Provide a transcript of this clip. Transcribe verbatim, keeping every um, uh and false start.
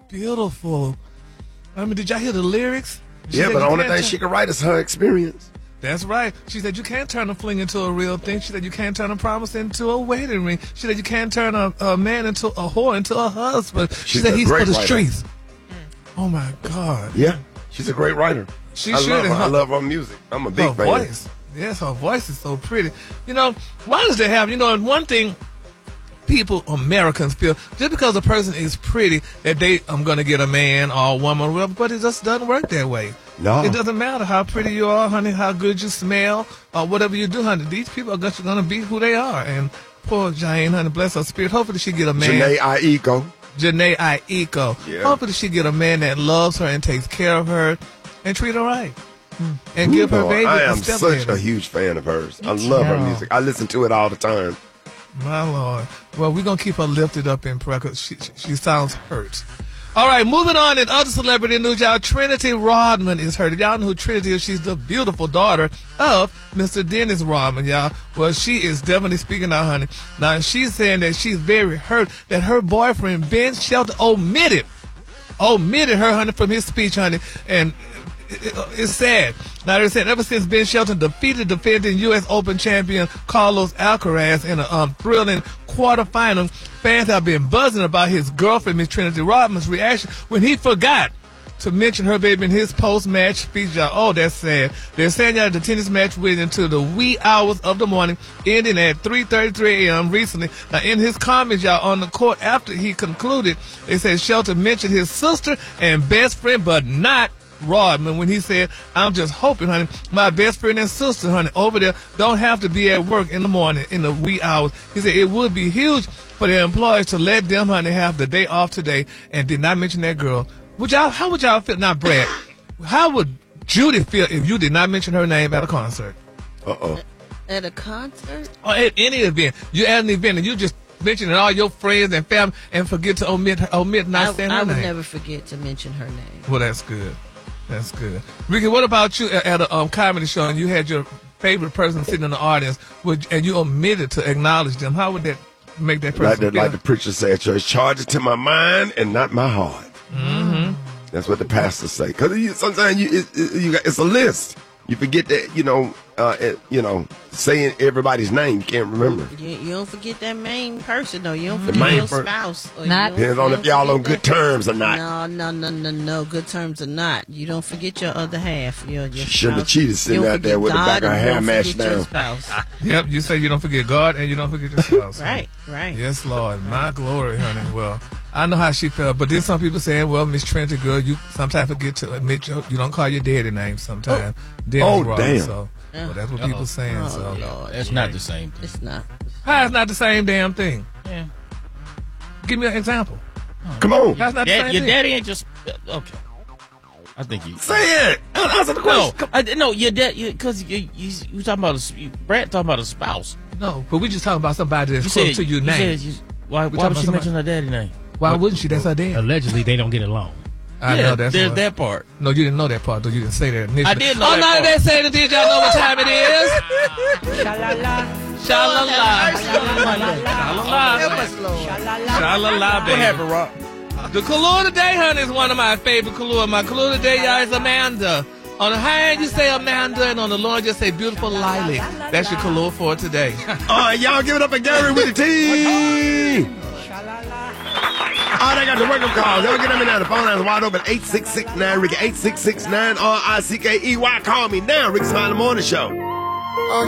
beautiful. I mean, did y'all hear the lyrics? She yeah, but the only thing turn- she can write is her experience. That's right. She said you can't turn a fling into a real thing. She said you can't turn a promise into a wedding ring. She said you can't turn a, a man into a whore into a husband. She She's said a he's for great the writer. streets. Oh my God. Yeah, she's a great writer. She I should. love her. Her, I love her music. I'm a big her fan. voice. Yes, her voice is so pretty. You know, why does that happen? You know, and one thing people, Americans feel, just because a person is pretty, that they, I'm going to get a man or a woman, well, but it just doesn't work that way. No. It doesn't matter how pretty you are, honey, how good you smell, or whatever you do, honey. These people are going to be who they are. And poor Jane, honey, bless her spirit. Hopefully she get a man. Janae Aiko. Janae Aiko. Yeah. Hopefully she get a man that loves her and takes care of her and treat her right. And Ooh, give her boy, baby I a am step such daddy. a huge fan of hers. I love her Yeah. music. I listen to it all the time. My Lord. Well, we're going to keep her lifted up in prayer because she, she, she sounds hurt. All right, moving on in other celebrity news, y'all. Trinity Rodman is hurt. If y'all know who Trinity is, she's the beautiful daughter of Mister Dennis Rodman, y'all. Well, she is definitely speaking out, honey. Now, she's saying that she's very hurt that her boyfriend, Ben Shelton, omitted, omitted her, honey, from his speech, honey. And it, it, it's sad. Now, they're saying ever since Ben Shelton defeated defending U S Open champion Carlos Alcaraz in a um, thrilling quarterfinal, fans have been buzzing about his girlfriend, Miss Trinity Rodman's reaction when he forgot to mention her baby in his post-match speech, y'all. Oh, that's sad. They're saying y'all the tennis match went into the wee hours of the morning, ending at three thirty-three a.m. recently. Now, in his comments, y'all, on the court after he concluded, they said Shelton mentioned his sister and best friend, but not Rodman, when he said, I'm just hoping, honey, my best friend and sister, honey, over there don't have to be at work in the morning in the wee hours. He said it would be huge for their employees to let them, honey, have the day off today, and did not mention that girl. Would y'all, how would y'all feel? Now, Brad, how would Judy feel if you did not mention her name at a concert? Uh-oh. At a concert? Or at any event. You at an event and you just mentioning all your friends and family and forget to omit her, omit not I, saying her I would name. never forget to mention her name. Well, that's good. That's good. Ricky, what about you at at a um, comedy show and you had your favorite person sitting in the audience would, and you omitted to acknowledge them? How would that make that person Like the, feel? like the preacher said at church, charge it to my mind and not my heart. Mm-hmm. That's what the pastors say. Because you, sometimes you, it, it, you got, it's a list. You forget that, you know, uh, it, you know, saying everybody's name, you can't remember. You, you don't forget that main person, though. You don't The forget main your per- spouse. Or Not- you don't- Depends on you if don't y'all on forget good that- terms or not. No, no, no, no, no. Good terms or not. You don't forget your other half. Your, your She shouldn't have spouse. cheated sitting You don't out there forget with the God back of her and hair don't mashed forget your down. spouse. Yep, you say you don't forget God and you don't forget your spouse. Right, right. Yes, Lord. My glory, honey. Well, I know how she felt, but then some people saying, well, Miss Trinity, girl, you sometimes forget to admit your, you don't call your daddy name sometimes. Dennis Oh, Rodman, damn. So, Yeah. well, that's what Uh-oh. people saying. Oh, so, Lord. That's not the same thing. It's not. how is not the same damn thing? Yeah. Give me an example. Come on. That's not the Dad, same your thing. daddy ain't just okay. I think you Say it. Answer the no. question. I, no, your dad because you, you you talking about a, you, Brad talking about a spouse. No, but we just talking about somebody that's You close to your you name. said you, why We why talking would she about mention her daddy name? Why wouldn't she? That's her dad. Allegedly, they don't get along. I yeah, know that's there's what- that part. No, you didn't know that part, though. You didn't say that initially. I did know oh, that now part. they say that, did y'all know what time it is? Sha-la-la. Sha-la-la. Sha-la-la. Sha-la-la, baby. What happened, Rob? The Kahlua today, honey, is one of my favorite Kahlua. My Kahlua today, y'all, is Amanda. On the high end, you say Amanda, and on the low end, you say beautiful Lilac. That's your Kahlua for today. All right, y'all give it up for Gary with the T. Oh, they got the wake-up calls. Y'all get them in now. The phone line is wide open. eight six six nine Ricky. eight six six nine R I C K E Y. Call me now. Rick Smiley Morning Show.